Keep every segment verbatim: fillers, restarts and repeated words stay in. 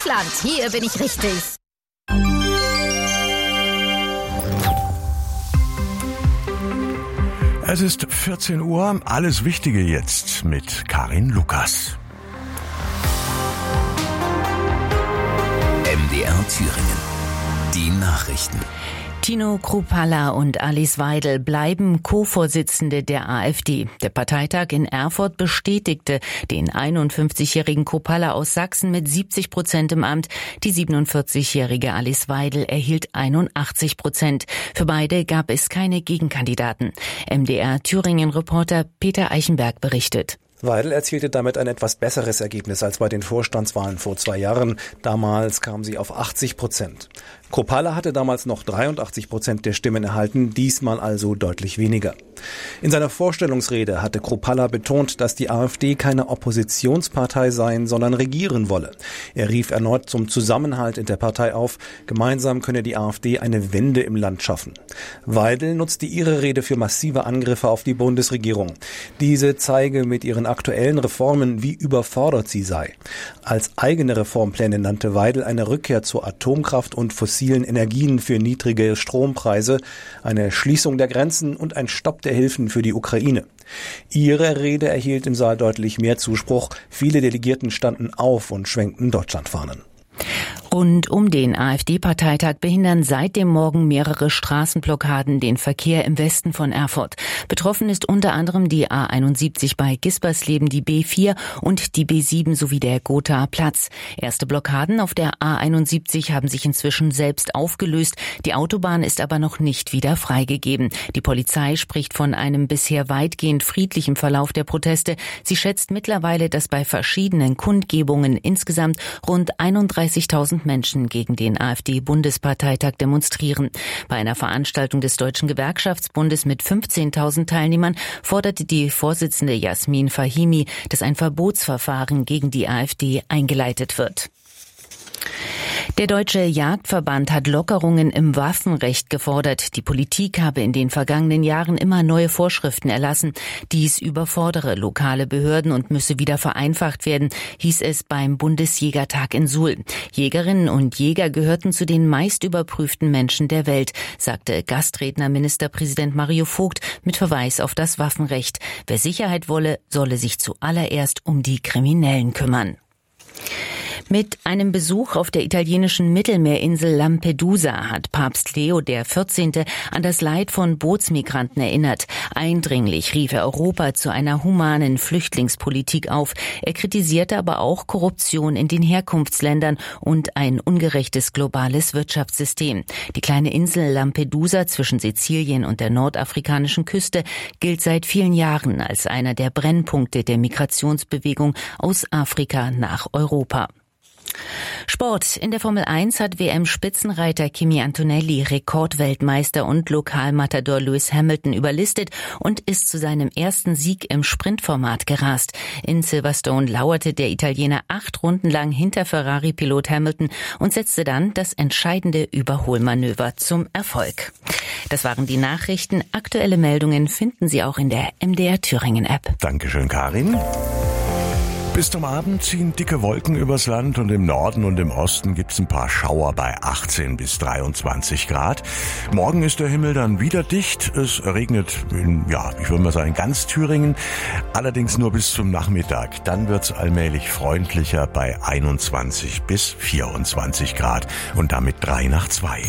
Deutschland, hier bin ich richtig. Es ist vierzehn Uhr, alles Wichtige jetzt mit Karin Lukas. M D R Thüringen. Die Nachrichten. Tino Kruppalla und Alice Weidel bleiben Co-Vorsitzende der AfD. Der Parteitag in Erfurt bestätigte den einundfünfzigjährigen Kruppalla aus Sachsen mit siebzig Prozent im Amt. Die siebenundvierzigjährige Alice Weidel erhielt einundachtzig Prozent. Für beide gab es keine Gegenkandidaten. M D R Thüringen-Reporter Peter Eichenberg berichtet. Weidel erzielte damit ein etwas besseres Ergebnis als bei den Vorstandswahlen vor zwei Jahren. Damals kam sie auf achtzig Prozent. Kruppalla hatte damals noch dreiundachtzig Prozent der Stimmen erhalten, diesmal also deutlich weniger. In seiner Vorstellungsrede hatte Kruppalla betont, dass die AfD keine Oppositionspartei sein, sondern regieren wolle. Er rief erneut zum Zusammenhalt in der Partei auf. Gemeinsam könne die AfD eine Wende im Land schaffen. Weidel nutzte ihre Rede für massive Angriffe auf die Bundesregierung. Diese zeige mit ihren aktuellen Reformen, wie überfordert sie sei. Als eigene Reformpläne nannte Weidel eine Rückkehr zur Atomkraft und fossilen Energien für niedrige Strompreise, eine Schließung der Grenzen und ein Stopp der Hilfen für die Ukraine. Ihre Rede erhielt im Saal deutlich mehr Zuspruch. Viele Delegierten standen auf und schwenkten Deutschlandfahnen. Rund um den AfD-Parteitag behindern seit dem Morgen mehrere Straßenblockaden den Verkehr im Westen von Erfurt. Betroffen ist unter anderem die A einundsiebzig bei Gispersleben, die B vier und die B sieben sowie der Gothaer Platz. Erste Blockaden auf der A einundsiebzig haben sich inzwischen selbst aufgelöst. Die Autobahn ist aber noch nicht wieder freigegeben. Die Polizei spricht von einem bisher weitgehend friedlichen Verlauf der Proteste. Sie schätzt mittlerweile, dass bei verschiedenen Kundgebungen insgesamt rund einunddreißigtausend Menschen gegen den AfD-Bundesparteitag demonstrieren. Bei einer Veranstaltung des Deutschen Gewerkschaftsbundes mit fünfzehntausend Teilnehmern forderte die Vorsitzende Jasmin Fahimi, dass ein Verbotsverfahren gegen die AfD eingeleitet wird. Der Deutsche Jagdverband hat Lockerungen im Waffenrecht gefordert. Die Politik habe in den vergangenen Jahren immer neue Vorschriften erlassen. Dies überfordere lokale Behörden und müsse wieder vereinfacht werden, hieß es beim Bundesjägertag in Suhl. Jägerinnen und Jäger gehörten zu den meist überprüften Menschen der Welt, sagte Gastredner Ministerpräsident Mario Vogt mit Verweis auf das Waffenrecht. Wer Sicherheit wolle, solle sich zuallererst um die Kriminellen kümmern. Mit einem Besuch auf der italienischen Mittelmeerinsel Lampedusa hat Papst Leo der vierzehnte an das Leid von Bootsmigranten erinnert. Eindringlich rief er Europa zu einer humanen Flüchtlingspolitik auf. Er kritisierte aber auch Korruption in den Herkunftsländern und ein ungerechtes globales Wirtschaftssystem. Die kleine Insel Lampedusa zwischen Sizilien und der nordafrikanischen Küste gilt seit vielen Jahren als einer der Brennpunkte der Migrationsbewegung aus Afrika nach Europa. Sport. In der Formel eins hat W M-Spitzenreiter Kimi Antonelli Rekordweltmeister und Lokalmatador Lewis Hamilton überlistet und ist zu seinem ersten Sieg im Sprintformat gerast. In Silverstone lauerte der Italiener acht Runden lang hinter Ferrari-Pilot Hamilton und setzte dann das entscheidende Überholmanöver zum Erfolg. Das waren die Nachrichten. Aktuelle Meldungen finden Sie auch in der M D R Thüringen-App. Dankeschön, Karin. Bis zum Abend ziehen dicke Wolken übers Land und im Norden und im Osten gibt's ein paar Schauer bei achtzehn bis dreiundzwanzig Grad. Morgen ist der Himmel dann wieder dicht. Es regnet in, ja, ich würde mal sagen, ganz Thüringen. Allerdings nur bis zum Nachmittag. Dann wird's allmählich freundlicher bei einundzwanzig bis vierundzwanzig Grad und damit drei nach zwei.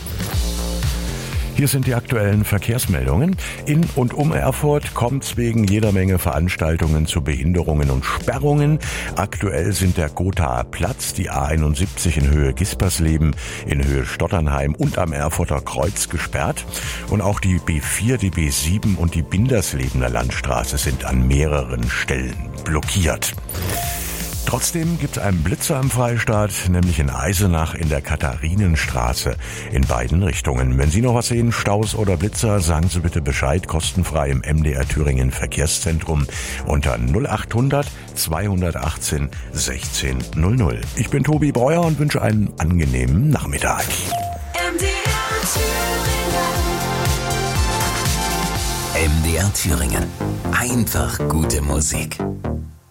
Hier sind die aktuellen Verkehrsmeldungen. In und um Erfurt kommt es wegen jeder Menge Veranstaltungen zu Behinderungen und Sperrungen. Aktuell sind der Gothaer Platz, die A einundsiebzig in Höhe Gispersleben, in Höhe Stotternheim und am Erfurter Kreuz gesperrt. Und auch die B vier, die B sieben und die Binderslebener Landstraße sind an mehreren Stellen blockiert. Trotzdem gibt es einen Blitzer im Freistaat, nämlich in Eisenach in der Katharinenstraße in beiden Richtungen. Wenn Sie noch was sehen, Staus oder Blitzer, sagen Sie bitte Bescheid, kostenfrei im M D R Thüringen Verkehrszentrum unter null achthundert zweihundertachtzehn sechzehn null null. Ich bin Tobi Breuer und wünsche einen angenehmen Nachmittag. M D R Thüringen. M D R Thüringen. Einfach gute Musik.